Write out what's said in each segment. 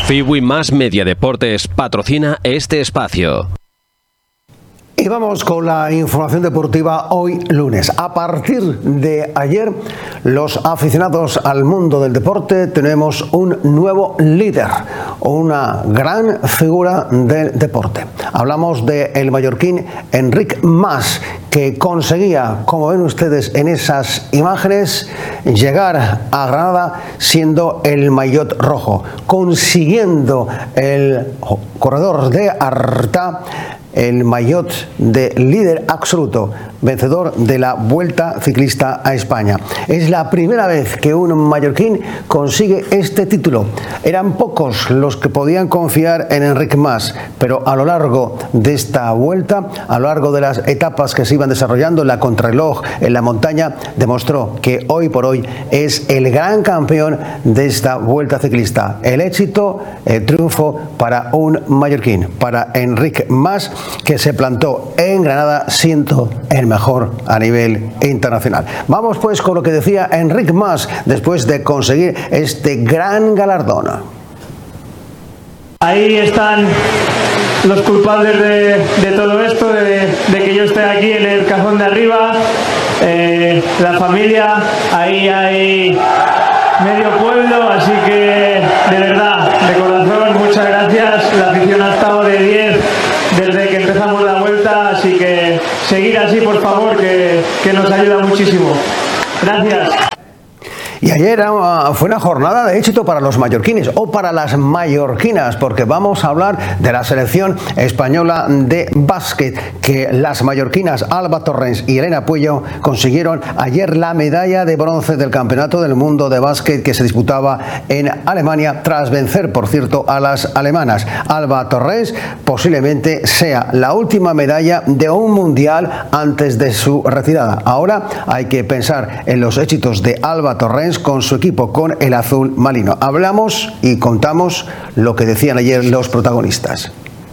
Fiwi Más Media Deportes patrocina este espacio. Y vamos con la información deportiva hoy lunes. A partir de ayer, los aficionados al mundo del deporte tenemos un nuevo líder, una gran figura del deporte. Hablamos del mallorquín Enric Mas, que conseguía, como ven ustedes en esas imágenes, llegar a Granada siendo el maillot rojo, consiguiendo el corredor de Artà el maillot de líder absoluto, vencedor de la Vuelta Ciclista a España. Es la primera vez que un mallorquín consigue este título. Eran pocos los que podían confiar en Enric Mas, pero a lo largo de esta vuelta, a lo largo de las etapas que se iban desarrollando en la contrarreloj, en la montaña, demostró que hoy por hoy es el gran campeón de esta Vuelta Ciclista. El éxito, el triunfo para un mallorquín, para Enric Mas, que se plantó en Granada siendo el mejor a nivel internacional. Vamos pues con lo que decía Enric Mas después de conseguir este gran galardón. Ahí están los culpables de todo esto, de que yo esté aquí en el cajón de arriba, la familia, ahí hay medio pueblo, así que de verdad, de corazón, muchas gracias. La afición ha estado de 10 desde que empezamos la vuelta, así que seguir así, por favor, que nos ayuda muchísimo. Gracias. Y ayer fue una jornada de éxito para los mallorquines o para las mallorquinas, porque vamos a hablar de la selección española de básquet, que las mallorquinas Alba Torrens y Elena Puello consiguieron ayer la medalla de bronce del Campeonato del Mundo de Básquet que se disputaba en Alemania, tras vencer, por cierto, a las alemanas. Alba Torrens posiblemente sea la última medalla de un mundial antes de su retirada. Ahora hay que pensar en los éxitos de Alba Torrens con su equipo, con el azul marino. Hablamos y contamos lo que decían ayer los protagonistas.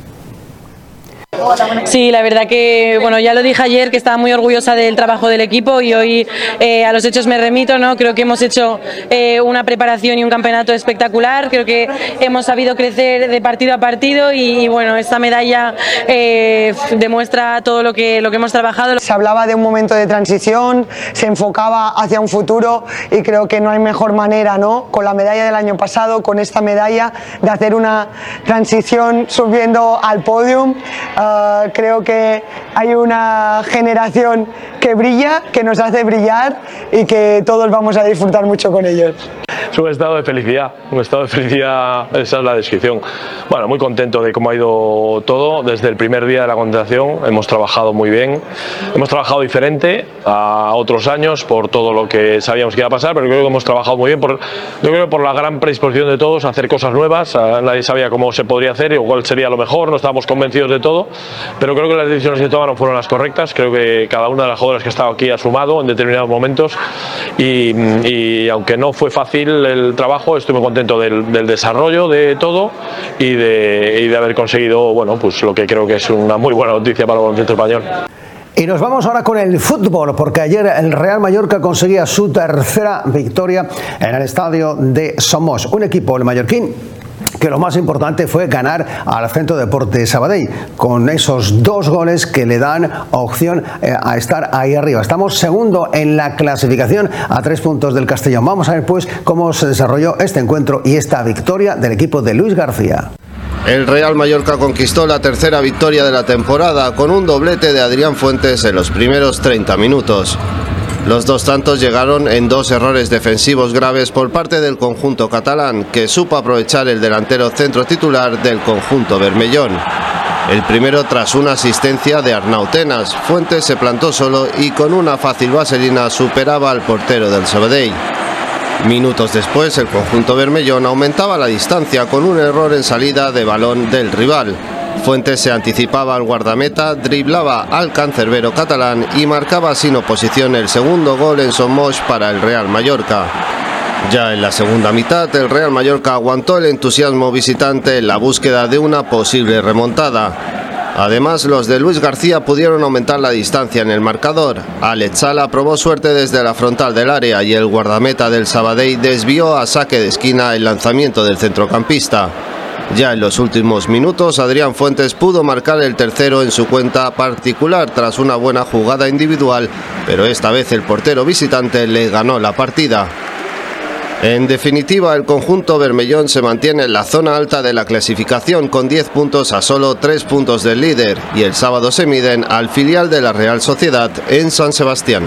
Sí, la verdad que, bueno, ya lo dije ayer, que estaba muy orgullosa del trabajo del equipo, y hoy a los hechos me remito, ¿no? Creo que hemos hecho una preparación y un campeonato espectacular. Creo que hemos sabido crecer de partido a partido y bueno, esta medalla demuestra todo lo que hemos trabajado. Se hablaba de un momento de transición, se enfocaba hacia un futuro, y creo que no hay mejor manera, ¿no?, con la medalla del año pasado, con esta medalla, de hacer una transición subiendo al podium. Creo que hay una generación que brilla, que nos hace brillar y que todos vamos a disfrutar mucho con ellos. Es un estado de felicidad, esa es la descripción. Bueno, muy contento de cómo ha ido todo desde el primer día de la concentración. Hemos trabajado muy bien, hemos trabajado diferente a otros años por todo lo que sabíamos que iba a pasar, pero creo que hemos trabajado muy bien, yo creo que por la gran predisposición de todos a hacer cosas nuevas. Nadie sabía cómo se podría hacer y cuál sería lo mejor, no estábamos convencidos de todo, pero creo que las decisiones que tomaron fueron las correctas. Creo que cada una de las jugadoras que ha estado aquí ha sumado en determinados momentos y aunque no fue fácil el trabajo, estoy muy contento del desarrollo de todo y de haber conseguido, bueno, pues lo que creo que es una muy buena noticia para el baloncesto español. Y nos vamos ahora con el fútbol, porque ayer el Real Mallorca conseguía su tercera victoria en el estadio de Somos. Un equipo, el mallorquín, que lo más importante fue ganar al Centro Deporte Sabadell, con esos 2 goles que le dan opción a estar ahí arriba. Estamos segundo en la clasificación, a 3 puntos del Castellón. Vamos a ver pues cómo se desarrolló este encuentro y esta victoria del equipo de Luis García. El Real Mallorca conquistó la tercera victoria de la temporada con un doblete de Adrián Fuentes en los primeros 30 minutos. Los 2 tantos llegaron en 2 errores defensivos graves por parte del conjunto catalán, que supo aprovechar el delantero centro titular del conjunto bermellón. El primero tras una asistencia de Arnau Tenas. Fuentes se plantó solo y con una fácil vaselina superaba al portero del Sabadell. Minutos después, el conjunto bermellón aumentaba la distancia con un error en salida de balón del rival. Fuentes se anticipaba al guardameta, driblaba al cancerbero catalán y marcaba sin oposición el segundo gol en Somos para el Real Mallorca. Ya en la segunda mitad, el Real Mallorca aguantó el entusiasmo visitante en la búsqueda de una posible remontada. Además, los de Luis García pudieron aumentar la distancia en el marcador. Alex Sala probó suerte desde la frontal del área y el guardameta del Sabadell desvió a saque de esquina el lanzamiento del centrocampista. Ya en los últimos minutos, Adrián Fuentes pudo marcar el tercero en su cuenta particular tras una buena jugada individual, pero esta vez el portero visitante le ganó la partida. En definitiva, el conjunto bermellón se mantiene en la zona alta de la clasificación con 10 puntos a solo 3 puntos del líder, y el sábado se miden al filial de la Real Sociedad en San Sebastián.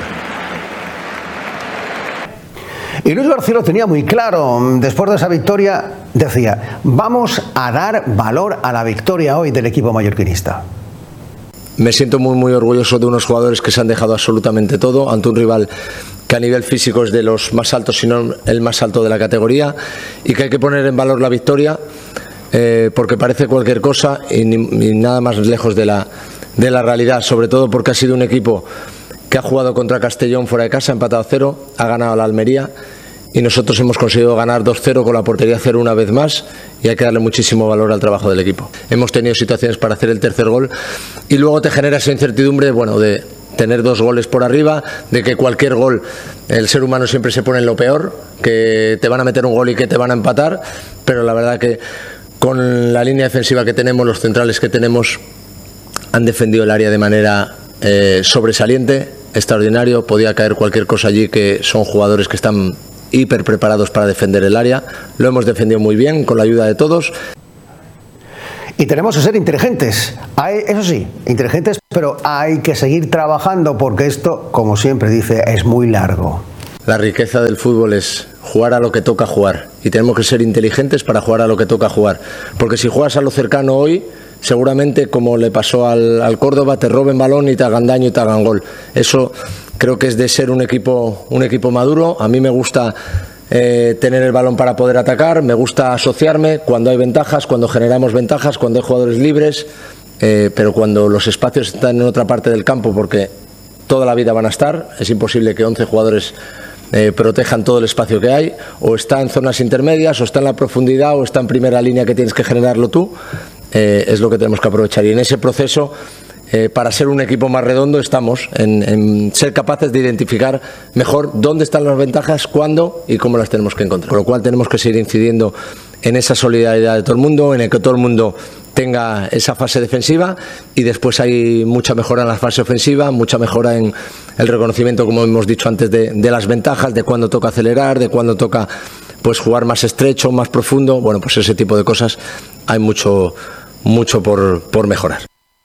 Y Luis García lo tenía muy claro. Después de esa victoria decía: vamos a dar valor a la victoria hoy del equipo mallorquinista. Me siento muy orgulloso de unos jugadores que se han dejado absolutamente todo ante un rival que a nivel físico es de los más altos, si no el más alto de la categoría, y que hay que poner en valor la victoria, porque parece cualquier cosa y nada más lejos de la realidad, sobre todo porque ha sido un equipo que ha jugado contra Castellón fuera de casa, ha empatado a 0, ha ganado a la Almería, y nosotros hemos conseguido ganar 2-0 con la portería 0 una vez más, y hay que darle muchísimo valor al trabajo del equipo. Hemos tenido situaciones para hacer el tercer gol y luego te genera esa incertidumbre, bueno, de tener 2 goles por arriba, de que cualquier gol, el ser humano siempre se pone en lo peor, que te van a meter un gol y que te van a empatar, pero la verdad que con la línea defensiva que tenemos, los centrales que tenemos, han defendido el área de manera sobresaliente, extraordinario. Podía caer cualquier cosa allí, que son jugadores que están hiper preparados para defender el área. Lo hemos defendido muy bien con la ayuda de todos. Y tenemos que ser inteligentes, eso sí, inteligentes, pero hay que seguir trabajando, porque esto, como siempre dice, es muy largo. La riqueza del fútbol es jugar a lo que toca jugar, y tenemos que ser inteligentes para jugar a lo que toca jugar, porque si juegas a lo cercano hoy, seguramente, como le pasó al Córdoba, te roben balón y te hagan daño y te hagan gol. Eso creo que es de ser un equipo maduro. A mí me gusta tener el balón para poder atacar, me gusta asociarme cuando hay ventajas, cuando generamos ventajas, cuando hay jugadores libres, pero cuando los espacios están en otra parte del campo, porque toda la vida van a estar, es imposible que 11 jugadores protejan todo el espacio que hay, o está en zonas intermedias, o está en la profundidad, o está en primera línea que tienes que generarlo tú. Es lo que tenemos que aprovechar, y en ese proceso, para ser un equipo más redondo, estamos en ser capaces de identificar mejor dónde están las ventajas, cuándo y cómo las tenemos que encontrar. Con lo cual tenemos que seguir incidiendo en esa solidaridad de todo el mundo, en el que todo el mundo tenga esa fase defensiva, y después hay mucha mejora en la fase ofensiva, mucha mejora en el reconocimiento, como hemos dicho antes, de las ventajas, de cuándo toca acelerar, de cuándo toca pues jugar más estrecho, más profundo. Bueno, pues ese tipo de cosas hay mucho por mejorar.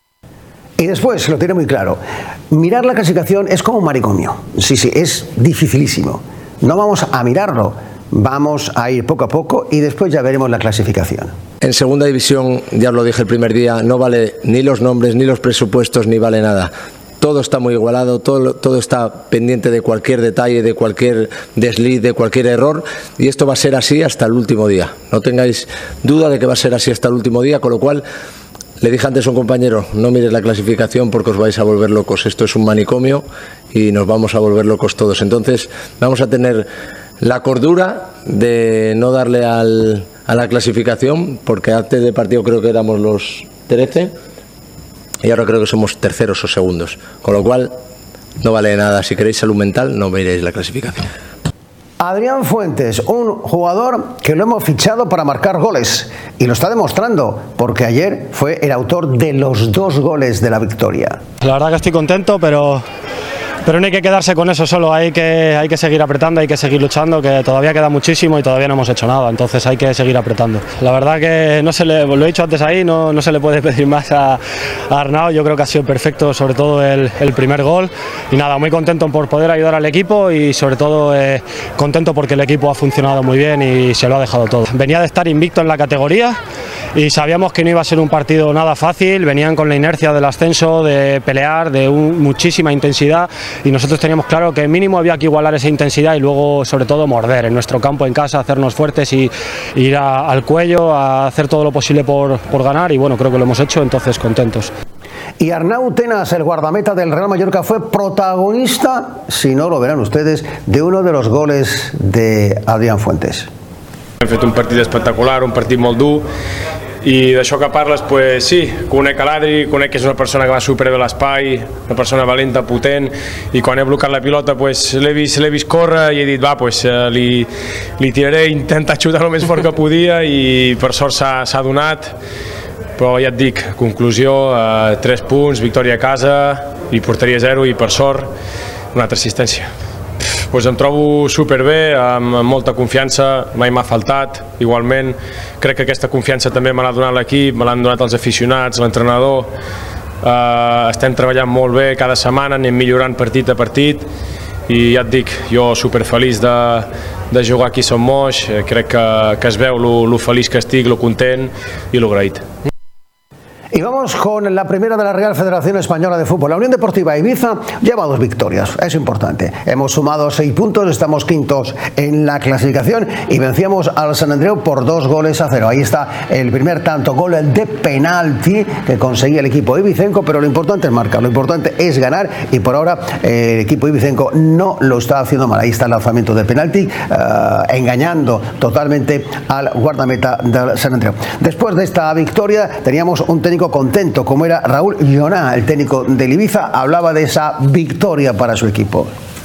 Y después, lo tiene muy claro, mirar la clasificación es como un manicomio. Sí, es dificilísimo. No vamos a mirarlo, vamos a ir poco a poco y después ya veremos la clasificación. En segunda división, ya os lo dije el primer día, no vale ni los nombres, ni los presupuestos, ni vale nada. Todo está muy igualado, todo está pendiente de cualquier detalle, de cualquier desliz, de cualquier error, y esto va a ser así hasta el último día. No tengáis duda de que va a ser así hasta el último día, con lo cual le dije antes a un compañero: no mires la clasificación porque os vais a volver locos. Esto es un manicomio y nos vamos a volver locos todos. Entonces vamos a tener la cordura de no darle a la clasificación, porque antes del partido creo que éramos los 13. Y ahora creo que somos terceros o segundos, con lo cual no vale nada. Si queréis salud mental, no miréis la clasificación. Adrián Fuentes, un jugador que lo hemos fichado para marcar goles, y lo está demostrando, porque ayer fue el autor de los 2 goles de la victoria. La verdad que estoy contento, pero no hay que quedarse con eso solo, hay que seguir apretando, hay que seguir luchando, que todavía queda muchísimo y todavía no hemos hecho nada, entonces hay que seguir apretando. La verdad que lo he dicho antes ahí, no se le puede pedir más a Arnau. Yo creo que ha sido perfecto, sobre todo el primer gol, y nada, muy contento por poder ayudar al equipo, y sobre todo contento porque el equipo ha funcionado muy bien y se lo ha dejado todo. Venía de estar invicto en la categoría y sabíamos que no iba a ser un partido nada fácil, venían con la inercia del ascenso, de pelear, de muchísima intensidad, y nosotros teníamos claro que mínimo había que igualar esa intensidad y luego sobre todo morder en nuestro campo, en casa, hacernos fuertes y ir al cuello, a hacer todo lo posible por ganar, y bueno, creo que lo hemos hecho, entonces contentos. Y Arnau Tenas, el guardameta del Real Mallorca, fue protagonista, si no lo verán ustedes, de uno de los goles de Adrián Fuentes. Hem fet un partit espectacular, un partit molt dur, i d'això que parles, pues, sí, conec a l'Adri, conec que és una persona que va superbé l'espai, una persona valenta, potent, i quan he blocat la pilota pues, l'he vist córrer i he dit, va, pues, li tiraré, intentar xutar el més fort que podia i per sort s'ha donat, però ja et dic, conclusió, 3 punts, victòria a casa i porteria 0 i per sort una altra assistència. Pues em trobo superbé, amb molta confiança, mai m'ha faltat, igualment crec que aquesta confiança també me l'ha donat l'equip, me l'han donat els aficionats, l'entrenador, estem treballant molt bé cada setmana, anem millorant partit a partit i ja et dic, jo superfeliç de jugar aquí a Son Moix, crec que es veu lo feliç que estic, lo content i lo agraït. Y vamos con la primera de la Real Federación Española de Fútbol. La Unión Deportiva Ibiza lleva 2 victorias, es importante. Hemos sumado 6 puntos, estamos quintos en la clasificación y vencíamos al Sant Andreu por 2-0. Ahí está el primer tanto, gol de penalti que conseguía el equipo ibicenco, pero lo importante es marcar, lo importante es ganar y por ahora el equipo ibicenco no lo está haciendo mal. Ahí está el lanzamiento de penalti, engañando totalmente al guardameta del Sant Andreu. Después de esta victoria teníamos un técnico contento, como era Raúl Llona, el técnico del Ibiza, hablaba de esa victoria para su equipo.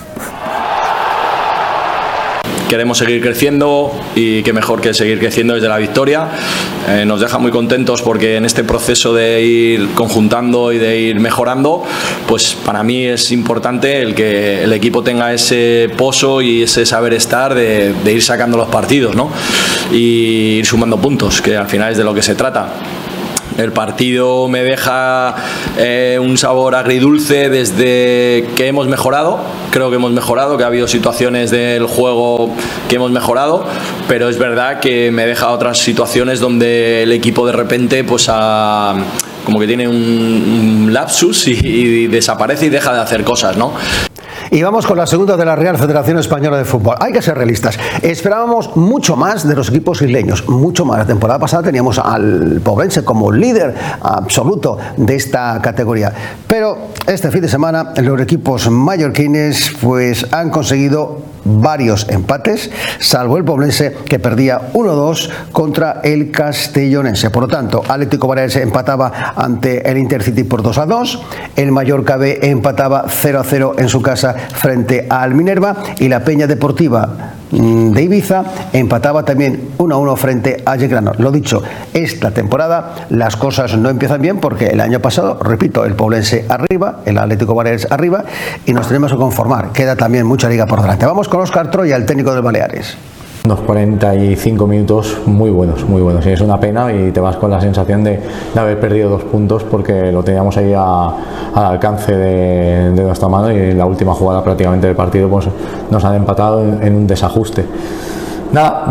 Queremos seguir creciendo y qué mejor que seguir creciendo desde la victoria. Nos deja muy contentos porque en este proceso de ir conjuntando y de ir mejorando, pues para mí es importante el que el equipo tenga ese pozo y ese saber estar de ir sacando los partidos, ¿no? Y ir sumando puntos, que al final es de lo que se trata. El partido me deja un sabor agridulce desde que hemos mejorado. Creo que hemos mejorado, que ha habido situaciones del juego que hemos mejorado, pero es verdad que me deja otras situaciones donde el equipo de repente pues como que tiene un lapsus y desaparece y deja de hacer cosas, ¿no? Y vamos con la segunda de la Real Federación Española de Fútbol. Hay que ser realistas. Esperábamos mucho más de los equipos isleños, mucho más. La temporada pasada teníamos al Poblense como líder absoluto de esta categoría. Pero este fin de semana los equipos mallorquines pues han conseguido varios empates, salvo el Poblense que perdía 1-2 contra el Castellonense. Por lo tanto, Atlético Baleares empataba ante el Intercity por 2-2, el Mallorca B empataba 0-0 en su casa frente al Minerva y la Peña Deportiva de Ibiza empataba también 1-1 frente a Yeclano. Lo dicho, esta temporada las cosas no empiezan bien porque el año pasado, repito, el Poblense arriba, el Atlético Baleares arriba y nos tenemos que conformar. Queda también mucha liga por delante. Vamos con Óscar Troya, el técnico del Baleares. Unos 45 minutos muy buenos, muy buenos. Y es una pena y te vas con la sensación de haber perdido 2 puntos porque lo teníamos ahí al alcance de nuestra mano y en la última jugada prácticamente del partido pues nos han empatado en un desajuste. Nada,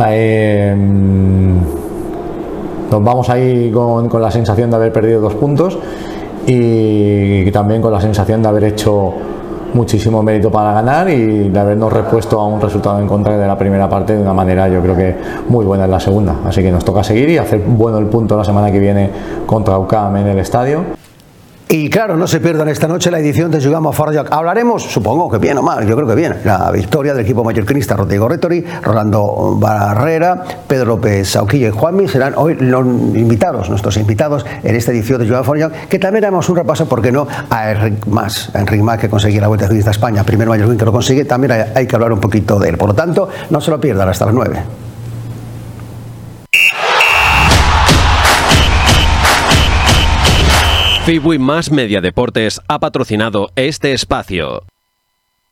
nos vamos ahí con la sensación de haber perdido 2 puntos y también con la sensación de haber hecho muchísimo mérito para ganar y de habernos repuesto a un resultado en contra de la primera parte de una manera yo creo que muy buena en la segunda, así que nos toca seguir y hacer bueno el punto la semana que viene contra UCAM en el estadio. Y claro, no se pierdan esta noche la edición de Jugamos a Fora Joc. Hablaremos, supongo que bien o mal, yo creo que bien, la victoria del equipo mallorquinista Rodrigo Rettori, Rolando Barrera, Pedro López Sauquillo y Juanmi serán hoy los invitados, nuestros invitados en esta edición de Jugamos a Fora Joc, que también haremos un repaso, ¿por qué no?, a Enric Mas que conseguía la Vuelta Ciclista a España, primer mallorquín que lo consigue, también hay que hablar un poquito de él. Por lo tanto, no se lo pierdan hasta las 9. FIBUY Más Media Deportes ha patrocinado este espacio.